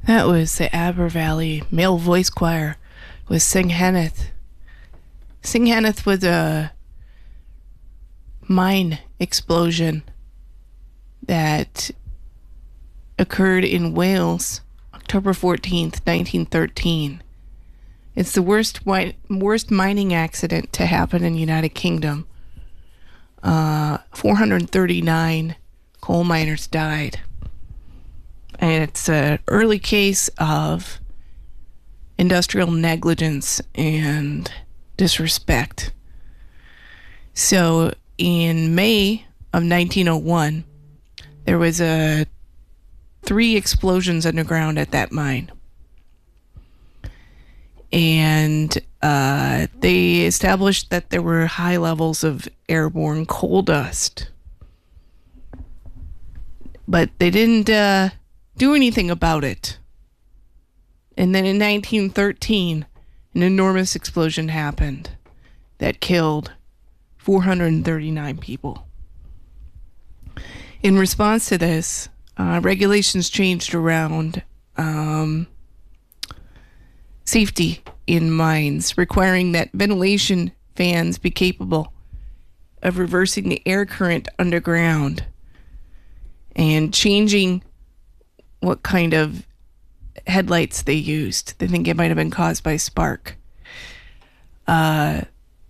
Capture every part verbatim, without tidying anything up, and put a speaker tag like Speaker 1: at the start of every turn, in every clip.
Speaker 1: That was the Aber Valley Male Voice Choir with Singhaneth. Singhaneth was a mine explosion that occurred in Wales, October fourteenth, nineteen thirteen. It's the worst wi- worst mining accident to happen in the United Kingdom. Uh, four hundred thirty-nine coal miners died. And it's an early case of industrial negligence and disrespect. So in May of nineteen oh one, there was a three explosions underground at that mine. And uh, they established that there were high levels of airborne coal dust. But they didn't uh, do anything about it. And then in nineteen thirteen, an enormous explosion happened that killed four hundred thirty-nine people. In response to this, uh, regulations changed around um, safety in mines, requiring that ventilation fans be capable of reversing the air current underground and changing what kind of headlights they used. They think it might have been caused by spark. Uh,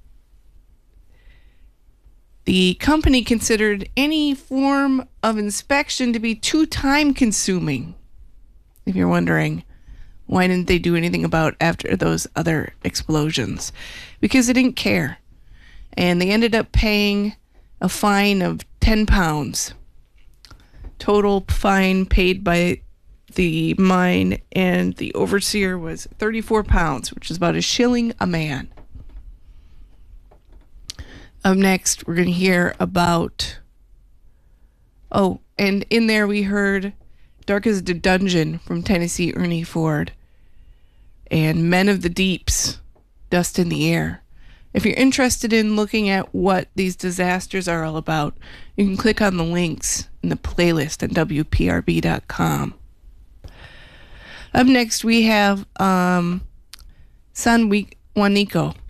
Speaker 1: the company considered any form of inspection to be too time consuming. If you're wondering, why didn't they do anything about after those other explosions? Because they didn't care. And they ended up paying a fine of ten pounds. Total fine paid by the mine and the overseer was thirty-four pounds, which is about a shilling a man. Up next, we're going to hear about... Oh, and in there we heard Dark as the Dungeon from Tennessee Ernie Ford and Men of the Deeps, Dust in the Air. If you're interested in looking at what these disasters are all about, you can click on the links in the playlist at W P R B dot com. Up next, we have um, San Juanico.